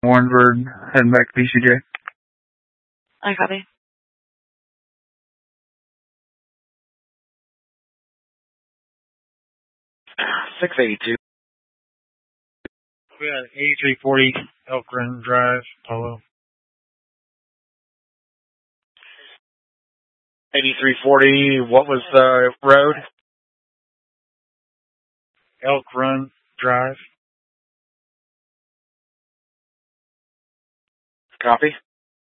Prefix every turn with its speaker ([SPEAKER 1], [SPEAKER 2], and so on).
[SPEAKER 1] Warrenburg, heading back to BCJ.
[SPEAKER 2] I copy.
[SPEAKER 3] $682.
[SPEAKER 4] We got 8340 Elk Run Drive, Polo.
[SPEAKER 3] 8340, what was the road?
[SPEAKER 4] Elk Run Drive.
[SPEAKER 3] Copy.